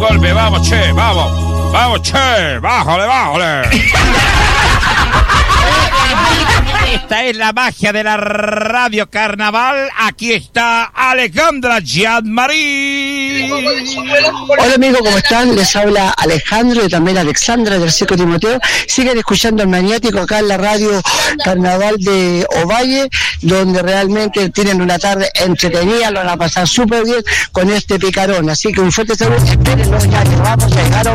golpe, vamos, che, vamos. Vamos, che, bájale. Esta es la magia de la radio carnaval. Aquí está Alejandra Gianmarí. Hola amigos, ¿cómo están? Les habla Alejandro y también Alexandra del Circo Timoteo. Siguen escuchando el Maniático acá en la radio carnaval de Ovalle, donde realmente tienen una tarde entretenida, lo van a pasar súper bien con este picarón. Así que un fuerte saludo, espérenlo ya que vamos a llegar a